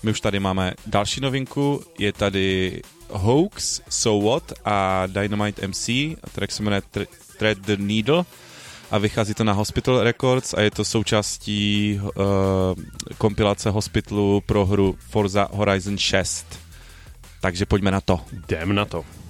My už tady máme další novinku, je tady Hoax, So What a Dynamite MC, track se jmenuje Thread the Needle a vychází to na Hospital Records a je to součástí kompilace Hospitalu pro hru Forza Horizon 6. Takže pojďme na to. Jdem na to.